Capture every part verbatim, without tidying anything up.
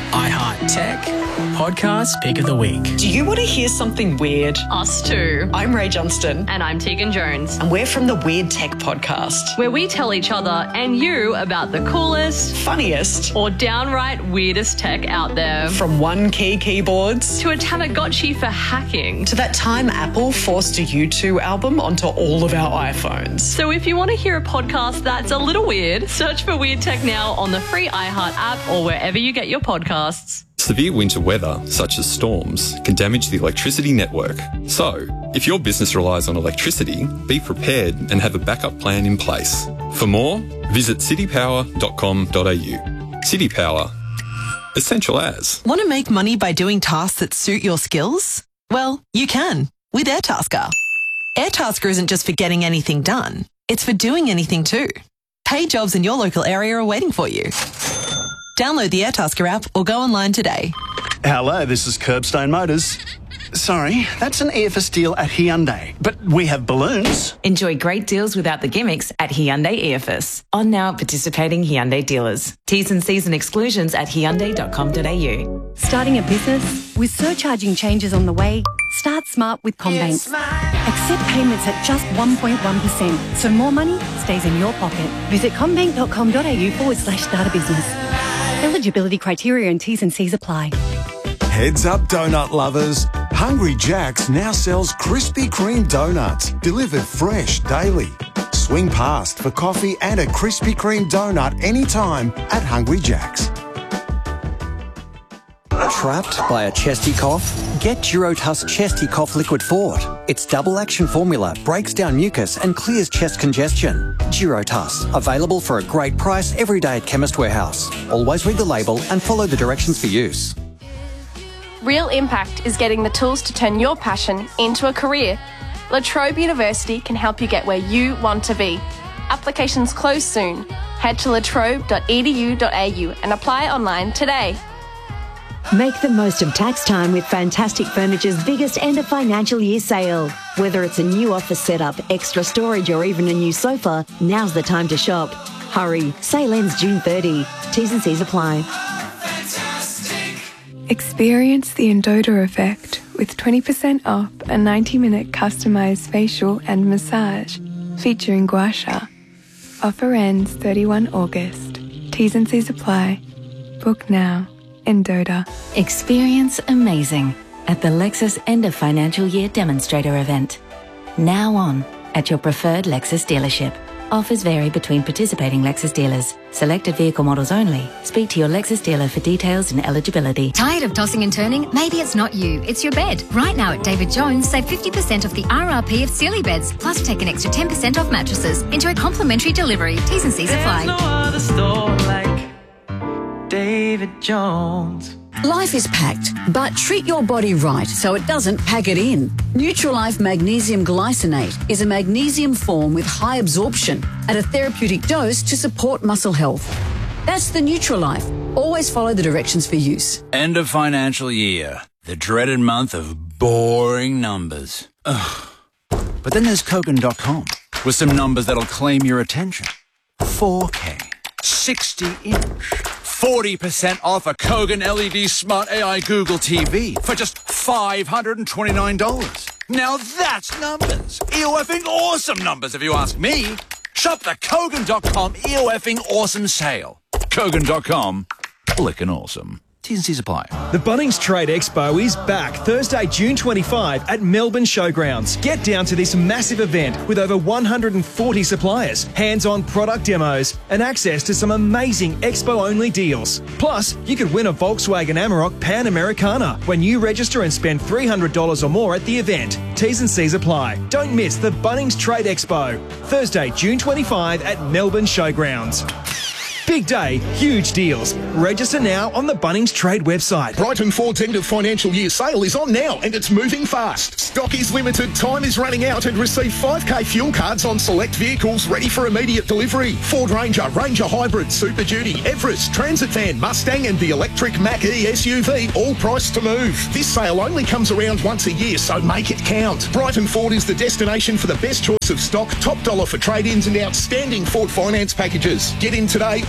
iHeart Tech Podcast Pick of the Week. Do you want to hear something weird? Us too. I'm Ray Johnston. And I'm Tegan Jones. And we're from the Weird Tech Podcast, where we tell each other and you about the coolest, funniest, or downright weirdest tech out there. From one key keyboards to a Tamagotchi for hacking. To that time Apple forced a U two album onto all of our iPhones. So if you want to hear a podcast that's a little weird, search for Weird Tech now on the free iHeart app or wherever you get your podcasts. Severe winter weather, such as storms, can damage the electricity network. So, if your business relies on electricity, be prepared and have a backup plan in place. For more, visit city power dot com dot a u. City Power. Essential as. Want to make money by doing tasks that suit your skills? Well, you can with Airtasker. Airtasker isn't just for getting anything done. It's for doing anything too. Paid jobs in your local area are waiting for you. Download the Airtasker app or go online today. Hello, this is Curbstone Motors. Sorry, that's an E F S deal at Hyundai, but we have balloons. Enjoy great deals without the gimmicks at Hyundai E F S. On now participating Hyundai dealers. T's and C's and exclusions at hyundai dot com dot a u. Starting a business? With surcharging changes on the way, start smart with CommBank. Accept payments at just one point one percent, so more money stays in your pocket. Visit commbank dot com dot a u forward slash start a business. Eligibility criteria and T's and C's apply. Heads up, donut lovers. Hungry Jack's now sells Krispy Kreme donuts, delivered fresh daily. Swing past for coffee and a Krispy Kreme donut anytime at Hungry Jack's. Trapped by a chesty cough? Get Durotuss Chesty Cough Liquid Fort. Its double action formula breaks down mucus and clears chest congestion. Durotuss, available for a great price every day at Chemist Warehouse. Always read the label and follow the directions for use. Real Impact is getting the tools to turn your passion into a career. La Trobe University can help you get where you want to be. Applications close soon. Head to latrobe dot e d u dot a u and apply online today. Make the most of tax time with Fantastic Furniture's biggest end of financial year sale. Whether it's a new office setup, extra storage or even a new sofa, now's the time to shop. Hurry, sale ends June thirtieth. T's and C's apply. Experience the Endota effect with twenty percent off a ninety minute customised facial and massage featuring gua sha. Offer ends thirty-first of August. T's and C's apply. Book now. Endota. Experience amazing at the Lexus End of Financial Year Demonstrator event. Now on at your preferred Lexus dealership. Offers vary between participating Lexus dealers. Selected vehicle models only. Speak to your Lexus dealer for details and eligibility. Tired of tossing and turning? Maybe it's not you, it's your bed. Right now at David Jones, save fifty percent off the R R P of Sealy beds, plus take an extra ten percent off mattresses. Enjoy complimentary delivery. T's and C's apply. There's no other store like David Jones. Life is packed, but treat your body right so it doesn't pack it in. Nutrilife Magnesium Glycinate is a magnesium form with high absorption at a therapeutic dose to support muscle health. That's the Nutrilife. Always follow the directions for use. End of financial year. The dreaded month of boring numbers. Ugh. But then there's Kogan dot com with some numbers that'll claim your attention. four K, sixty inch. forty percent off a Kogan L E D Smart A I Google T V for just five hundred twenty-nine dollars. Now that's numbers. E O F-ing awesome numbers if you ask me. Shop the Kogan dot com E O F-ing awesome sale. Kogan dot com, lickin' awesome. T's and C's apply. The Bunnings Trade Expo is back Thursday, June twenty-fifth at Melbourne Showgrounds. Get down to this massive event with over one hundred forty suppliers, hands-on product demos, and access to some amazing expo-only deals. Plus, you could win a Volkswagen Amarok Pan Americana when you register and spend three hundred dollars or more at the event. T's and C's apply. Don't miss the Bunnings Trade Expo, Thursday, June twenty-fifth at Melbourne Showgrounds. Big day, huge deals. Register now on the Bunnings Trade website. Brighton Ford's end of financial year sale is on now and it's moving fast. Stock is limited, time is running out, and receive five K fuel cards on select vehicles ready for immediate delivery. Ford Ranger, Ranger Hybrid, Super Duty, Everest, Transit Van, Mustang and the electric Mach-E S U V, all priced to move. This sale only comes around once a year, so make it count. Brighton Ford is the destination for the best choice of stock, top dollar for trade-ins and outstanding Ford finance packages. Get in today or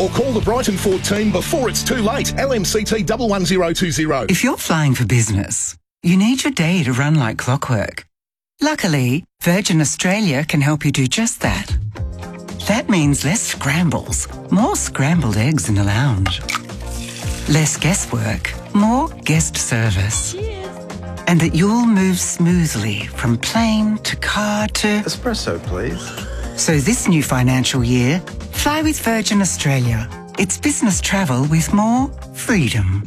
or call the Brighton Ford team before it's too late. L M C T one one zero two zero. If you're flying for business, you need your day to run like clockwork. Luckily, Virgin Australia can help you do just that. That means less scrambles, more scrambled eggs in the lounge. Less guesswork, more guest service. And that you'll move smoothly from plane to car to... Espresso, please. So this new financial year, fly with Virgin Australia. It's business travel with more freedom.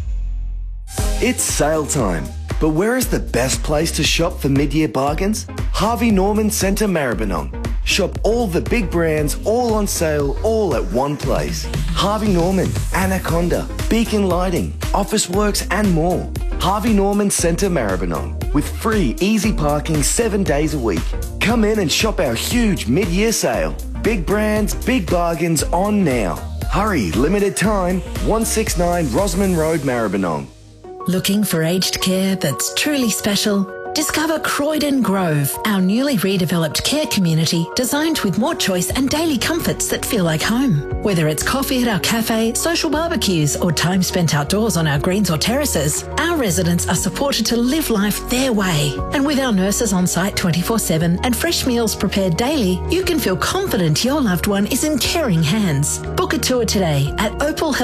It's sale time. But where is the best place to shop for mid-year bargains? Harvey Norman Centre Maribyrnong. Shop all the big brands, all on sale, all at one place. Harvey Norman, Anaconda, Beacon Lighting, Officeworks and more. Harvey Norman Centre Maribyrnong. With free, easy parking seven days a week. Come in and shop our huge mid-year sale. Big brands, big bargains on now. Hurry, limited time, one sixty-nine Rosman Road, Maribyrnong. Looking for aged care that's truly special? Discover Croydon Grove, our newly redeveloped care community designed with more choice and daily comforts that feel like home. Whether it's coffee at our cafe, social barbecues, or time spent outdoors on our greens or terraces, our residents are supported to live life their way. And with our nurses on site twenty-four seven and fresh meals prepared daily, you can feel confident your loved one is in caring hands. Book a tour today at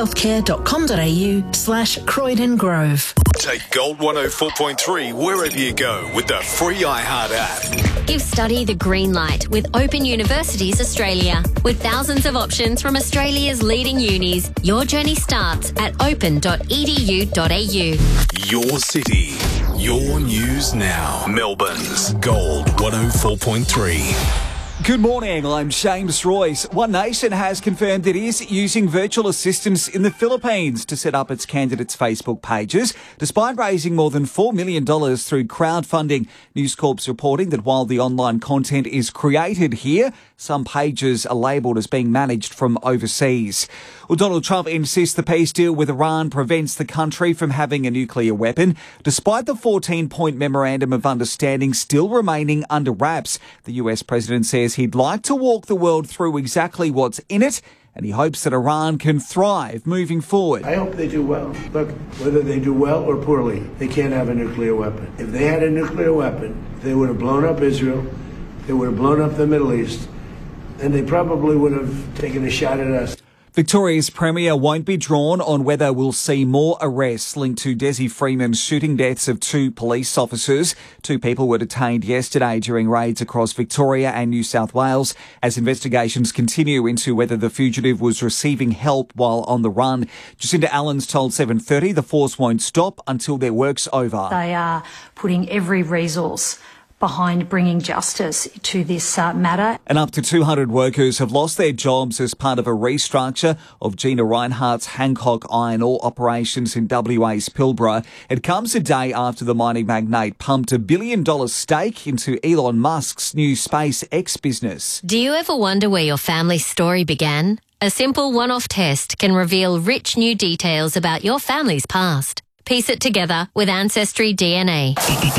opalhealthcare.com.au slash Croydon Grove. Take Gold one oh four point three wherever you go with the free iHeart app. Give study the green light with Open Universities Australia. With thousands of options from Australia's leading unis, your journey starts at open dot e d u dot a u. Your city, your news now. Melbourne's Gold one oh four point three. Good morning, I'm James Royce. One Nation has confirmed it is using virtual assistants in the Philippines to set up its candidates' Facebook pages, despite raising more than four million dollars through crowdfunding. News Corp's reporting that while the online content is created here, some pages are labelled as being managed from overseas. Well, Donald Trump insists the peace deal with Iran prevents the country from having a nuclear weapon, despite the fourteen-point memorandum of understanding still remaining under wraps. The U S president says he'd like to walk the world through exactly what's in it, and he hopes that Iran can thrive moving forward. I hope they do well. Look, whether they do well or poorly, they can't have a nuclear weapon. If they had a nuclear weapon, they would have blown up Israel, they would have blown up the Middle East, and they probably would have taken a shot at us. Victoria's Premier won't be drawn on whether we'll see more arrests linked to Desi Freeman's shooting deaths of two police officers. Two people were detained yesterday during raids across Victoria and New South Wales as investigations continue into whether the fugitive was receiving help while on the run. Jacinda Allen's told seven thirty the force won't stop until their work's over. They are putting every resource behind bringing justice to this uh, matter. And up to two hundred workers have lost their jobs as part of a restructure of Gina Rinehart's Hancock iron ore operations in W A's Pilbara. It comes a day after the mining magnate pumped a billion dollar stake into Elon Musk's new SpaceX business. Do you ever wonder where your family's story began? A simple one-off test can reveal rich new details about your family's past. Piece it together with Ancestry D N A.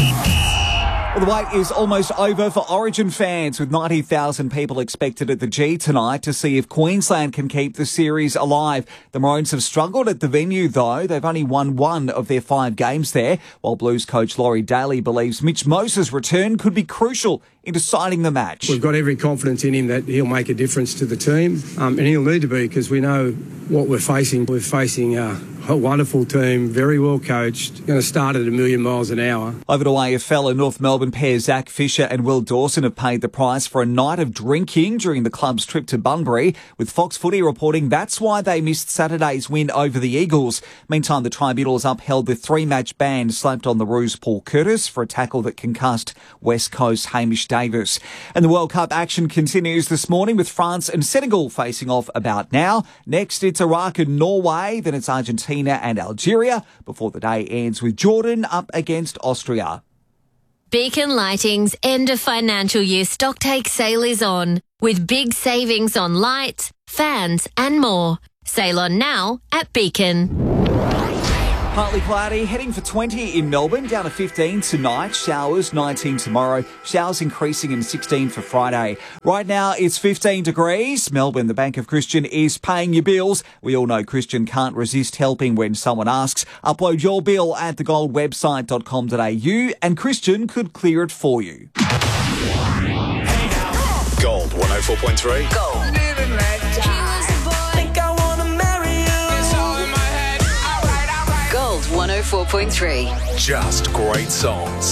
Well, the wait is almost over for Origin fans, with ninety thousand people expected at the G tonight to see if Queensland can keep the series alive. The Maroons have struggled at the venue, though. They've only won one of their five games there, while Blues coach Laurie Daly believes Mitch Moses' return could be crucial in deciding the match. We've got every confidence in him that he'll make a difference to the team, um, and he'll need to be, because we know what we're facing. We're facing a, a wonderful team, very well coached, going to start at a million miles an hour. Over to A F L, and North Melbourne pair Zach Fisher and Will Dawson have paid the price for a night of drinking during the club's trip to Bunbury, with Fox Footy reporting that's why they missed Saturday's win over the Eagles. Meantime, the tribunals upheld the three-match ban slapped on the Roos Paul Curtis for a tackle that concussed West Coast Hamish Davis. And the World Cup action continues this morning, with France and Senegal facing off about now. Next, it's Iraq and Norway, then it's Argentina and Algeria, before the day ends with Jordan up against Austria. Beacon Lighting's end of financial year stocktake sale is on, with big savings on lights, fans and more. Sale on now at Beacon. Partly cloudy, heading for twenty in Melbourne, down to fifteen tonight. Showers, nineteen tomorrow. Showers increasing in sixteen for Friday. Right now, it's fifteen degrees. Melbourne, the Bank of Christian is paying your bills. We all know Christian can't resist helping when someone asks. Upload your bill at the gold website dot com dot a u and Christian could clear it for you. Gold one oh four point three. Gold. Gold one oh four point three. Just great songs.